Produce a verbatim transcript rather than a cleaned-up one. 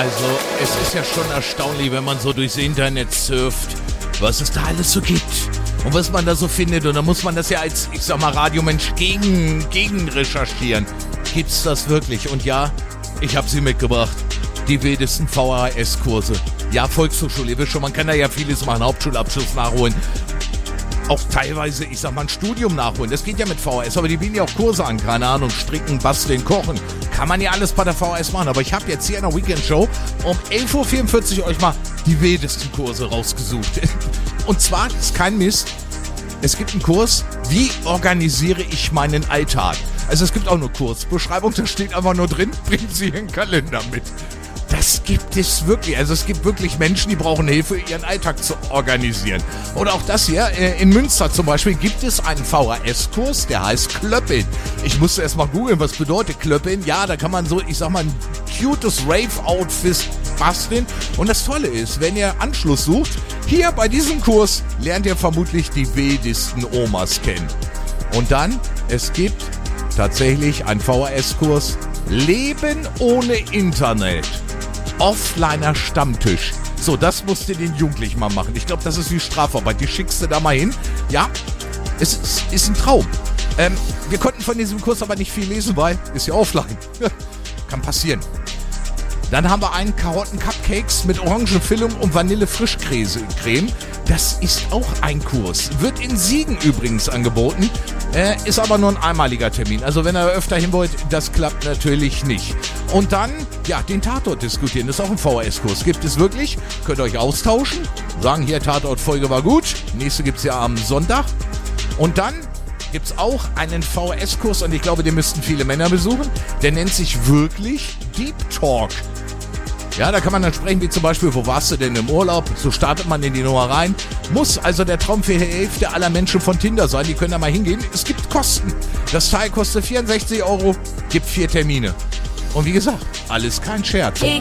Also, es ist ja schon erstaunlich, wenn man so durchs Internet surft, was es da alles so gibt und was man da so findet. Und da muss man das ja als, ich sag mal, Radiomensch gegen, gegen recherchieren. Gibt's das wirklich? Und ja, ich habe sie mitgebracht. Die wildesten V H S-Kurse. Ja, Volkshochschule, ihr wisst schon, man kann da ja vieles machen, Hauptschulabschluss nachholen. Auch teilweise, ich sag mal, ein Studium nachholen. Das geht ja mit V H S, aber die bieten ja auch Kurse an. Keine Ahnung, stricken, basteln, kochen. Kann man ja alles bei der V H S machen. Aber ich habe jetzt hier in der Weekend-Show um elf Uhr vierundvierzig euch mal die wildesten Kurse rausgesucht. Und zwar, das ist kein Mist, es gibt einen Kurs, wie organisiere ich meinen Alltag? Also es gibt auch nur Kursbeschreibung, da steht einfach nur drin, bringen Sie Ihren Kalender mit. Das gibt es wirklich. Also es gibt wirklich Menschen, die brauchen Hilfe, ihren Alltag zu organisieren. Oder auch das hier, in Münster zum Beispiel, gibt es einen V H S-Kurs, der heißt Klöppeln. Ich musste erst mal googeln, was bedeutet Klöppeln. Ja, da kann man so, ich sag mal, ein cutes Rave-Outfit basteln. Und das Tolle ist, wenn ihr Anschluss sucht, hier bei diesem Kurs lernt ihr vermutlich die wildesten Omas kennen. Und dann, es gibt tatsächlich einen V H S-Kurs Leben ohne Internet. Offliner Stammtisch. So, das musst du den Jugendlichen mal machen. Ich glaube, das ist wie Strafarbeit. Die schickst du da mal hin. Ja, es ist, ist ein Traum. Ähm, wir konnten von diesem Kurs aber nicht viel lesen, weil ist ja offline. Kann passieren. Dann haben wir einen Karotten-Cupcakes mit Orangenfilm und Vanille-Frischkäse-Creme. Das ist auch ein Kurs. Wird in Siegen übrigens angeboten. Äh, ist aber nur ein einmaliger Termin. Also wenn ihr öfter hin wollt, das klappt natürlich nicht. Und dann, ja, den Tatort diskutieren. Das ist auch ein V H S-Kurs. Gibt es wirklich. Könnt ihr euch austauschen. Sagen, hier, Tatort-Folge war gut. Nächste gibt es ja am Sonntag. Und dann gibt es auch einen V H S-Kurs. Und ich glaube, den müssten viele Männer besuchen. Der nennt sich wirklich Deep Talk. Ja, da kann man dann sprechen, wie zum Beispiel, wo warst du denn im Urlaub? So startet man in die Nummer rein. Muss also der Traum für die Hälfte aller Menschen von Tinder sein. Die können da mal hingehen. Es gibt Kosten. Das Teil kostet vierundsechzig Euro, gibt vier Termine. Und wie gesagt, alles kein Scherz.